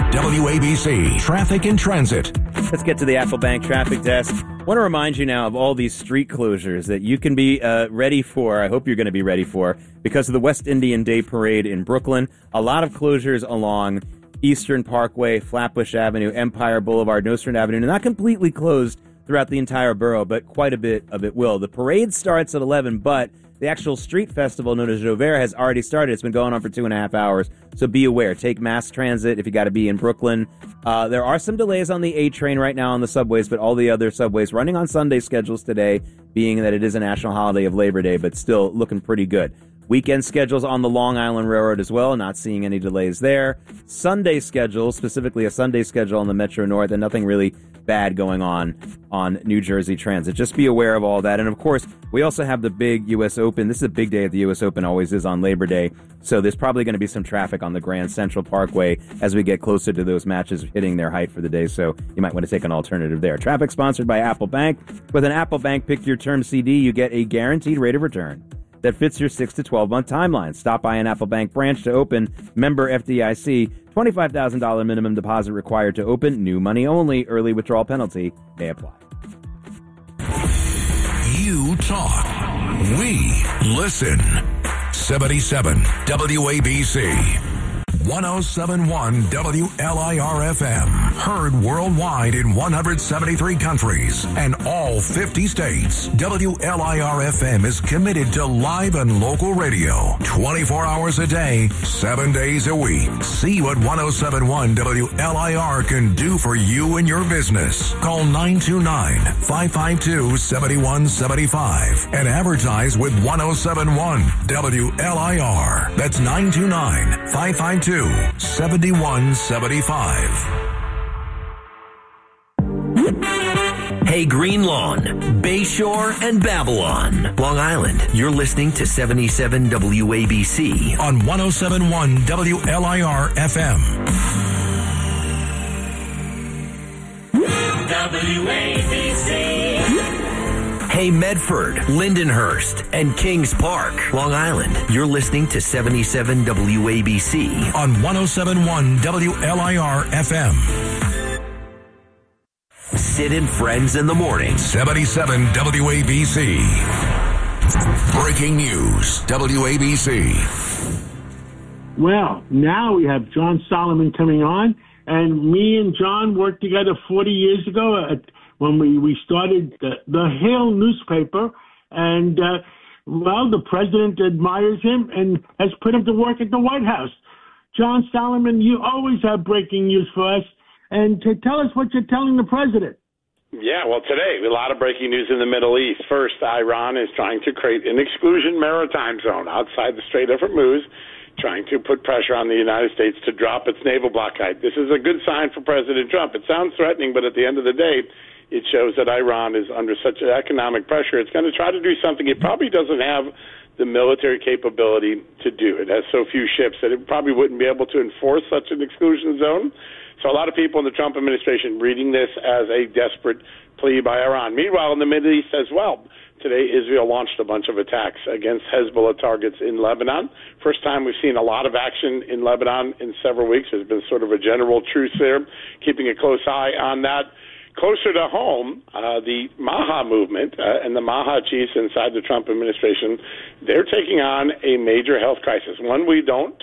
WABC Traffic and Transit. Let's get to the Apple Bank traffic desk. I want to remind you now of all these street closures that you can be ready for. I hope you're going to be ready for because of the West Indian Day Parade in Brooklyn. A lot of closures along Eastern Parkway, Flatbush Avenue, Empire Boulevard, Nostrand Avenue. Not completely closed throughout the entire borough, but quite a bit of it will. The parade starts at 11, but the actual street festival known as Jouvert has already started. It's been going on for 2.5 hours, so be aware. Take mass transit if you got to be in Brooklyn. There are some delays on the A train right now on the subways, but all the other subways running on Sunday schedules today, being that it is a national holiday of Labor Day, but still looking pretty good. Weekend schedules on the Long Island Railroad as well, not seeing any delays there. Sunday schedule, specifically a Sunday schedule on the Metro North, and nothing really bad going on New Jersey Transit. Just be aware of all that. And of course, we also have the big U.S. Open. This is a big day at the U.S. Open, always is on Labor Day. So there's probably going to be some traffic on the Grand Central Parkway as we get closer to those matches hitting their height for the day. So you might want to take an alternative there. Traffic sponsored by Apple Bank. With an Apple Bank Pick Your Term CD, you get a guaranteed rate of return that fits your 6 to 12-month timeline. Stop by an Apple Bank branch to open. Member FDIC. $25,000 minimum deposit required to open. New money only. Early withdrawal penalty may apply. You talk. We listen. 77 WABC. 107.1 WLIR-FM. Heard worldwide in 173 countries and all 50 states. WLIR-FM is committed to live and local radio. 24 hours a day, 7 days a week. See what 107.1 WLIR can do for you and your business. Call 929-552-7175 and advertise with 107.1 WLIR. That's 929-552-7175. Hey, Green Lawn, Bayshore, and Babylon, Long Island. You're listening to 77 WABC on 107.1 WLIR-FM. WABC. Hey, Medford, Lindenhurst, and Kings Park, Long Island. You're listening to 77 WABC on 107.1 WLIR-FM. Sid and Friends in the Morning. 77 WABC. Breaking news. WABC. Well, now we have John Solomon coming on, and me and John worked together 40 years ago when we started the Hill newspaper, and, the president admires him and has put him to work at the White House. John Solomon, you always have breaking news for us, and to tell us what you're telling the president. Yeah, well, today, a lot of breaking news in the Middle East. First, Iran is trying to create an exclusion maritime zone outside the Strait of Hormuz, trying to put pressure on the United States to drop its naval blockade. This is a good sign for President Trump. It sounds threatening, but at the end of the day, it shows that Iran is under such economic pressure. It's going to try to do something it probably doesn't have the military capability to do. It has so few ships that it probably wouldn't be able to enforce such an exclusion zone. So a lot of people in the Trump administration reading this as a desperate plea by Iran. Meanwhile, in the Middle East as well, today Israel launched a bunch of attacks against Hezbollah targets in Lebanon. First time we've seen a lot of action in Lebanon in several weeks. There's been sort of a general truce there, keeping a close eye on that. Closer to home, the Maha movement and the Maha chiefs inside the Trump administration, they're taking on a major health crisis, one we don't